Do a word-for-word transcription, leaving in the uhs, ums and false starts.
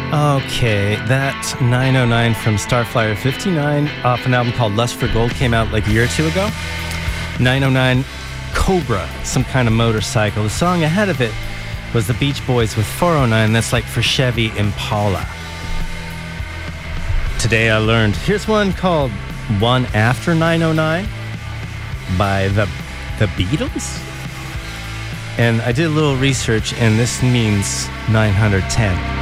Okay, that nine oh nine from Starflyer fifty-nine off an album called Lust for Gold came out like a year or two ago. nine oh nine Cobra, some kind of motorcycle. The song ahead of it was the Beach Boys with four oh nine. That's like for Chevy Impala. Today I learned, here's one called One After nine oh nine by the, the Beatles. And I did a little research, and this means nine hundred ten.